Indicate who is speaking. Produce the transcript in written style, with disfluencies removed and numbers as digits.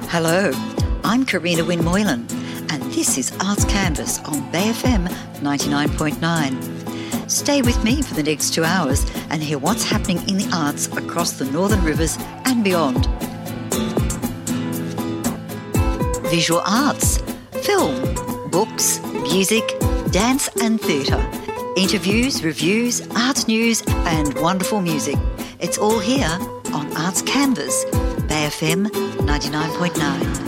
Speaker 1: Hello, I'm Karina Wynne Moylan, and this is Arts Canvas on Bay FM 99.9. Stay with me for the next 2 hours and hear what's happening in the arts across the Northern Rivers and beyond. Visual arts, film, books, music, dance and theatre, interviews, reviews, art news and wonderful music. It's all here on Arts Canvas, Bay FM 99.9.